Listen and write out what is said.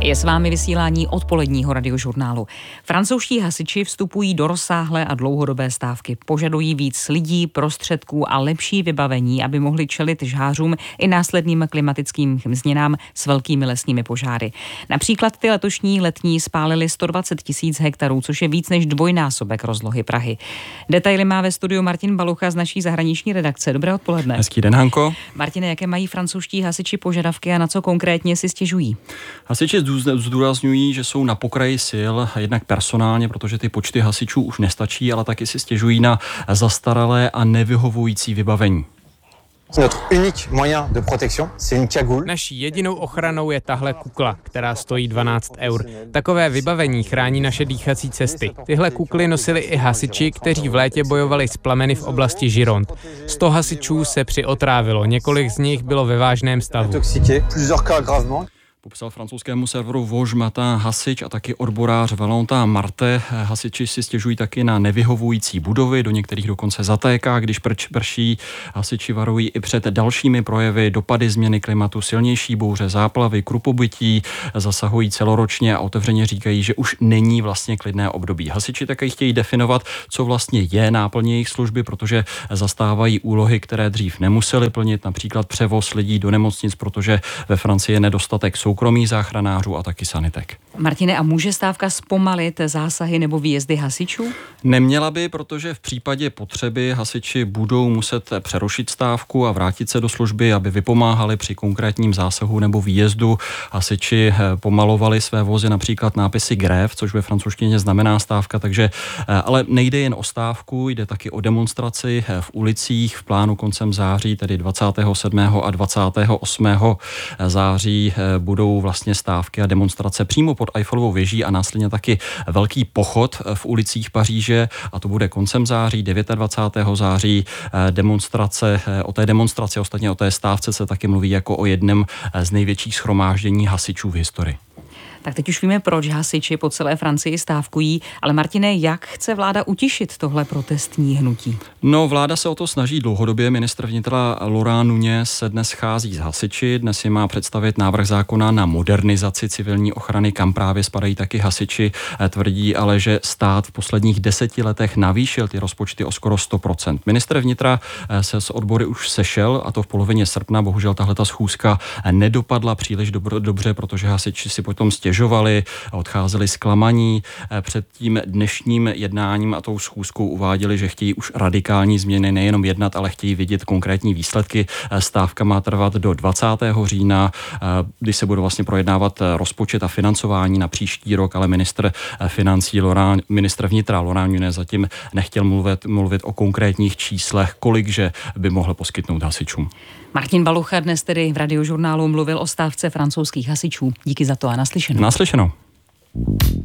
Je s vámi vysílání odpoledního radiožurnálu. Francouzští hasiči vstupují do rozsáhlé a dlouhodobé stávky. Požadují víc lidí, prostředků a lepší vybavení, aby mohli čelit žhářům i následným klimatickým změnám s velkými lesními požáry. Například ty letošní letní spálily 120 000 hektarů, což je víc než dvojnásobek rozlohy Prahy. Detaily má ve studiu Martin Balucha z naší zahraniční redakce. Dobré odpoledne. Hezký den, Hanko. Martine, jaké mají francouzští hasiči požadavky a na co konkrétně si stěžují? Hasiči zdůrazňují, že jsou na pokraji sil, jednak personálně, protože ty počty hasičů už nestačí, ale taky si stěžují na zastaralé a nevyhovující vybavení. Naší jedinou ochranou je tahle kukla, která stojí 12 €. Takové vybavení chrání naše dýchací cesty. Tyhle kukly nosili i hasiči, kteří v létě bojovali s plameny v oblasti Gironde. 100 hasičů se přiotrávilo, několik z nich bylo ve vážném stavu. Popsal francouzskému serveru Vosges Matin hasič a taky odborář Valentin Marté. Hasiči si stěžují taky na nevyhovující budovy, do některých dokonce zatéká, když prší. Hasiči varují i před dalšími projevy, dopady změny klimatu, silnější bouře, záplavy, krupobytí, zasahují celoročně a otevřeně říkají, že už není vlastně klidné období. Hasiči také chtějí definovat, co vlastně je náplň jejich služby, protože zastávají úlohy, které dřív nemuseli plnit, například převoz lidí do nemocnic, protože ve Francii je nedostatek soukromých záchranářů a taky sanitek. Martine, a může stávka zpomalit zásahy nebo výjezdy hasičů? Neměla by, protože v případě potřeby hasiči budou muset přerušit stávku a vrátit se do služby, aby vypomáhali při konkrétním zásahu nebo výjezdu. Hasiči pomalovali své vozy například nápisy grève, což ve francouzštině znamená stávka, takže ale nejde jen o stávku, jde taky o demonstraci v ulicích v plánu koncem září, tedy 27. a 28. září budou vlastně stávky a demonstrace přímo pod Eiffelovou věží a následně taky velký pochod v ulicích Paříže a to bude koncem září, 29. září. O té demonstraci, ostatně o té stávce se taky mluví jako o jednom z největších shromáždění hasičů v historii. Tak teď už víme, proč hasiči po celé Francii stávkují, ale Martine, jak chce vláda utišit tohle protestní hnutí? No, vláda se o to snaží dlouhodobě. Ministr vnitra Laurent Nunez se dnes schází s hasiči. Dnes je má představit návrh zákona na modernizaci civilní ochrany, kam právě spadají taky hasiči. Tvrdí ale, že stát v posledních 10 letech navýšil ty rozpočty o skoro 100%. Ministr vnitra se s odbory už sešel, a to v polovině srpna. Bohužel tahleta schůzka nedopadla příliš dobře, protože hasiči si potom stěžovali a odcházeli zklamaní. Před tím dnešním jednáním a tou schůzkou uváděli, že chtějí už radikální změny, nejenom jednat, ale chtějí vidět konkrétní výsledky. Stávka má trvat do 20. října, kdy se bude vlastně projednávat rozpočet a financování na příští rok, ale ministr vnitra Laurent Nunez zatím nechtěl mluvit o konkrétních číslech, kolikže by mohl poskytnout hasičům. Martin Balucha dnes tedy v radiožurnálu mluvil o stávce francouzských hasičů. Díky za to a naslyšenou. Naslyšenou.